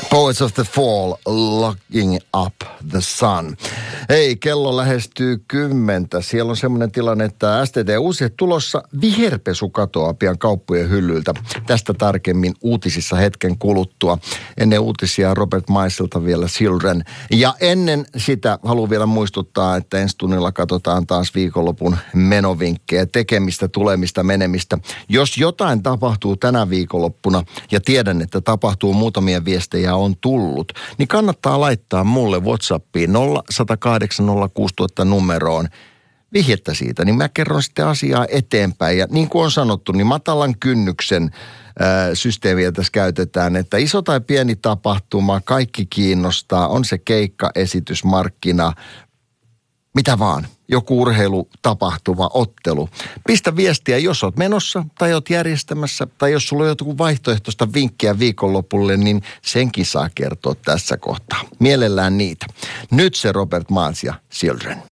Poets of the Fall, Locking Up the Sun. Hei, kello lähestyy 10. Siellä on semmoinen tilanne, että STT uusi tulossa, viherpesu katoaa pian kauppojen hyllyiltä. Tästä tarkemmin uutisissa hetken kuluttua. Ennen uutisia Robert Maisilta vielä Children. Ja ennen sitä haluan vielä muistuttaa, että ensi tunnilla katsotaan taas viikonlopun menovinkkejä, tekemistä, tulemista, menemistä. Jos jotain tapahtuu tänä viikonloppuna ja tiedän, että tapahtuu, muutamia viestejä on tullut, niin kannattaa laittaa mulle WhatsAppiin 0108 06000 numeroon vihjettä siitä, niin mä kerron sitten asiaa eteenpäin. Ja niin kuin on sanottu, niin matalan kynnyksen systeemiä tässä käytetään, että iso tai pieni tapahtuma, kaikki kiinnostaa, on se keikka, esitys, markkina, mitä vaan. Joku urheilutapahtuma, ottelu. Pistä viestiä, jos oot menossa tai oot järjestämässä tai jos sulla on joku vaihtoehtoista vinkkiä viikonlopulle, niin senkin saa kertoa tässä kohtaa. Mielellään niitä. Nyt se Robert Miles ja Children.